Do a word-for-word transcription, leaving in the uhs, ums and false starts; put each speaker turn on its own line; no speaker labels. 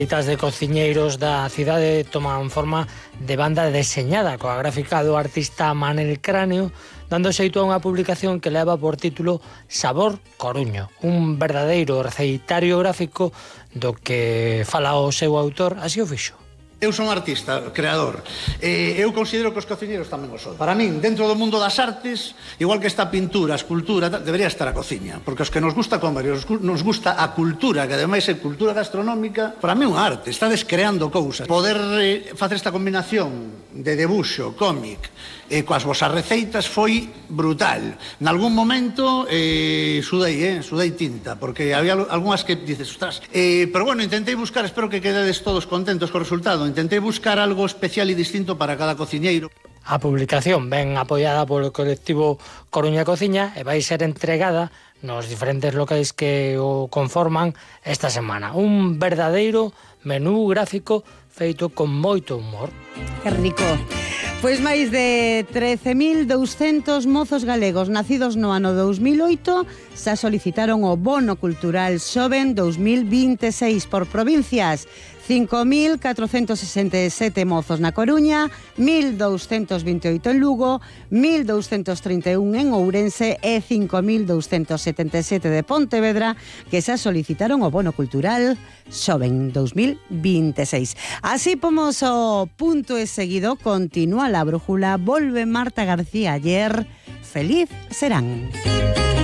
Citas de cociñeiros da cidade toman forma de banda deseñada coa gráfica do artista Manel Cráneo, dando xeito a unha publicación que leva por título Sabor Coruño, un verdadeiro receitario gráfico do que fala o seu autor, así o fixo.
Eu son artista, creador, e eu considero que os cociñeiros tamén o son. Para min, dentro do mundo das artes, igual que está a pintura, a escultura, debería estar a cociña, porque os que nos gusta comer e nos gusta a cultura, que ademais é cultura gastronómica, para mí é unha arte, está descreando cousas. Poder eh, facer esta combinación de debuxo, cómic, e coas vosas receitas foi brutal. Nalgún momento eh, sudei, eh, sudei tinta, porque había algunhas que dices, ostras, eh, pero bueno, intentei buscar, espero que quededes todos contentos co resultado, intentei buscar algo especial e distinto para cada cociñeiro.
A publicación ven apoiada polo colectivo Coruña Cociña e vai ser entregada nos diferentes locais que o conforman esta semana. Un verdadeiro menú gráfico feito con moito humor.
Que rico. Pois máis de trece mil douscentos mozos galegos nacidos no ano dous mil oito xa solicitaron o bono cultural Xoven dous mil vinte e seis por provincias. cinco mil catrocentos sesenta e sete mozos na Coruña, mil douscentos vinte e oito en Lugo, mil douscentos trinta e un en Ourense e cinco mil douscentos setenta e sete de Pontevedra que xa solicitaron o bono cultural Xoven dous mil vinte e seis. Así pomos o punto e seguido, continúa la brújula, volve Marta García ayer. Feliz serán.